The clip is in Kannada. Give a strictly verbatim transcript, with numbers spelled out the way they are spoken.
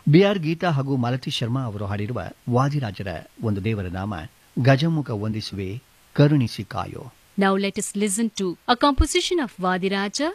ಬಿ ಆರ್ ಗೀತಾ ಹಾಗೂ ಮಾಲತಿ ಶರ್ಮಾ ಅವರು ಹಾಡಿರುವ ವಾದಿರಾಜರ ಒಂದು ದೇವರ ನಾಮ ಗಜಮುಖ ವಂದಿಸುವೆ ಕರುಣಿಸಿ ಕಾಯೋ. Now let us listen to a composition of Vadiraja